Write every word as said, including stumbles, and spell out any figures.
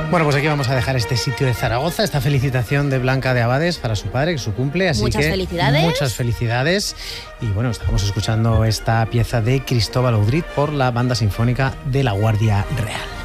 Bueno, pues aquí vamos a dejar este sitio de Zaragoza, esta felicitación de Blanca de Abades para su padre, que es su cumple, así muchas que felicidades. muchas felicidades. Y bueno, estamos escuchando esta pieza de Cristóbal Audrit por la Banda Sinfónica de la Guardia Real.